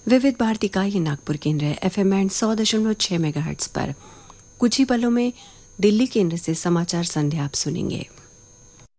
विविध भारती का ये नागपुर केंद्र है FM एंड 100.6 मेगाहर्ट्ज पर। कुछ ही पलों में दिल्ली केंद्र से समाचार संध्या आप सुनेंगे।